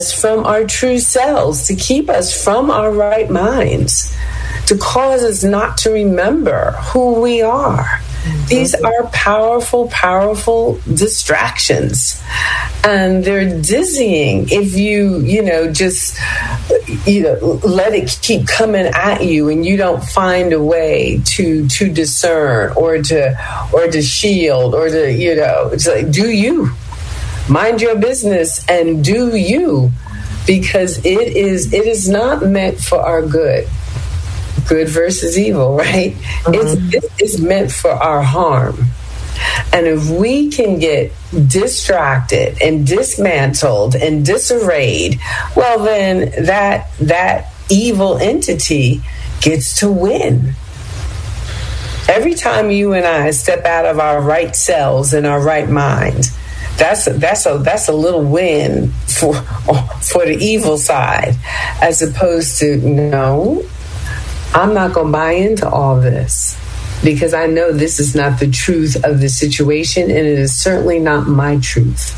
from our true selves, to keep us from our right minds, to cause us not to remember who we are. Mm-hmm. These are powerful, powerful distractions. And they're dizzying if you just let it keep coming at you and you don't find a way to discern or to shield or to, it's like, do you. Mind your business and do you, because it is not meant for our good. Good versus evil, right? Mm-hmm. It's meant for our harm. And if we can get distracted and dismantled and disarrayed, well, then that evil entity gets to win. Every time you and I step out of our right selves and our right mind, that's a little win for the evil side, as opposed to, no, I'm not going to buy into all this, because I know this is not the truth of the situation, and it is certainly not my truth.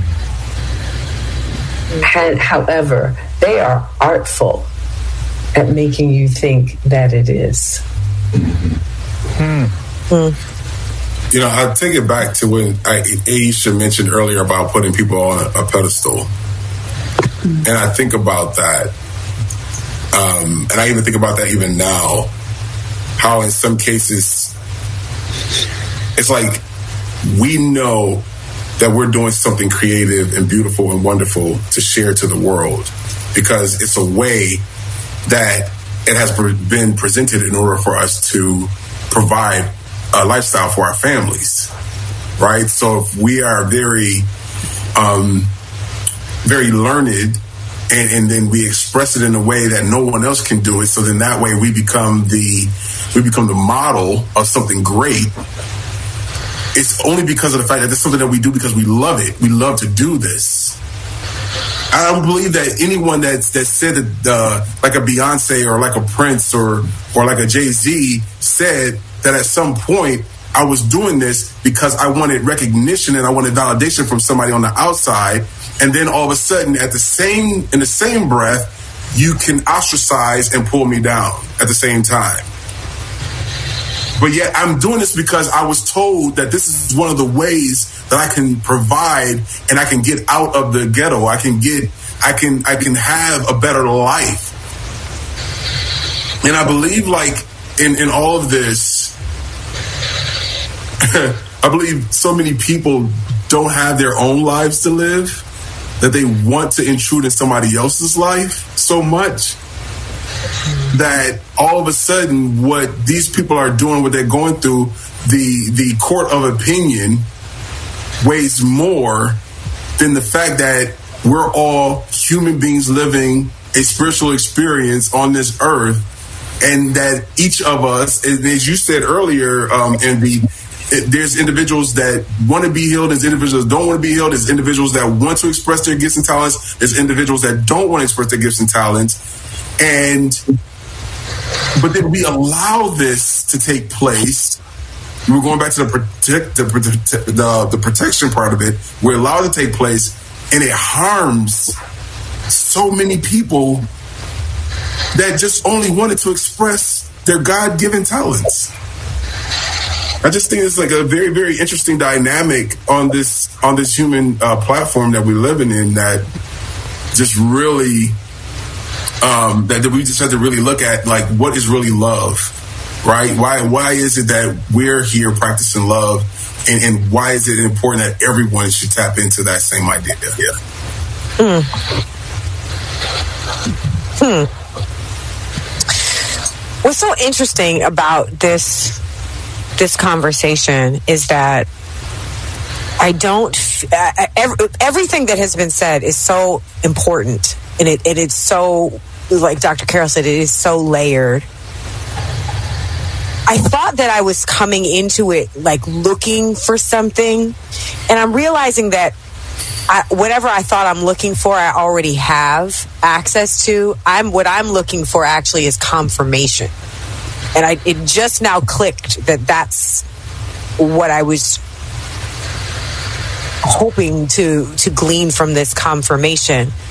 And, however, they are artful at making you think that it is. I'll take it back to when Aisha mentioned earlier about putting people on a pedestal. And I think about that. And I even think about that even now, how in some cases, it's like we know that we're doing something creative and beautiful and wonderful to share to the world, because it's a way that it has been presented in order for us to provide a lifestyle for our families, right? So if we are very, very learned, and then we express it in a way that no one else can do it, so then that way we become the model of something great. It's only because of the fact that it's something that we do because we love it. We love to do this. I don't believe that anyone that said that, like a Beyonce or like a Prince or like a Jay-Z said that at some point I was doing this because I wanted recognition and I wanted validation from somebody on the outside, and then all of a sudden in the same breath you can ostracize and pull me down at the same time. But yet I'm doing this because I was told that this is one of the ways that I can provide and I can get out of the ghetto. I can have a better life. And I believe, like, in all of this, I believe so many people don't have their own lives to live, that they want to intrude in somebody else's life so much that all of a sudden what these people are doing, what they're going through, the court of opinion weighs more than the fact that we're all human beings living a spiritual experience on this earth, and that each of us, as you said earlier, there's individuals that want to be healed, there's individuals that don't want to be healed, there's individuals that want to express their gifts and talents, there's individuals that don't want to express their gifts and talents, but then we allow this to take place. We're going back to the protection part of it. We're allowed to take place, and it harms so many people that just only wanted to express their God-given talents. I just think it's like a very, very interesting dynamic on this human platform that we're living in, that just really that we just have to really look at, like, what is really love, right? Why is it that we're here practicing love, and why is it important that everyone should tap into that same idea? What's so interesting about this conversation is that everything that has been said is so important, and it's so, like Dr. Carol said, it is so layered. I thought that I was coming into it like looking for something, and I'm realizing that whatever I thought I'm looking for, I already have access to. What I'm looking for actually is confirmation. And it just now clicked that that's what I was hoping to glean from this confirmation.